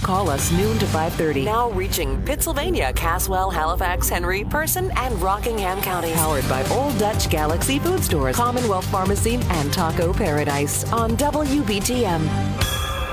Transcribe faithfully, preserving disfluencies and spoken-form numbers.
call us noon to five thirty. Now reaching Pittsylvania, Caswell, Halifax, Henry, Person, and Rockingham counties. Powered by Old Dutch Galaxy Food Stores, Commonwealth Pharmacy, and Taco Paradise on W B T M.